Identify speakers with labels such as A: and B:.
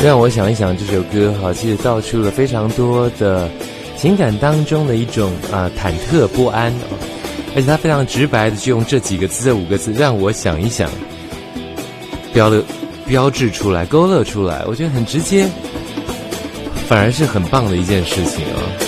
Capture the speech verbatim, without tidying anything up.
A: 让我想一想，这首歌哈，其实道出了非常多的情感当中的一种啊、呃、忐忑不安哦，而且他非常直白的就用这几个字、这五个字，让我想一想，标了标志出来、勾勒出来，我觉得很直接，反而是很棒的一件事情哦。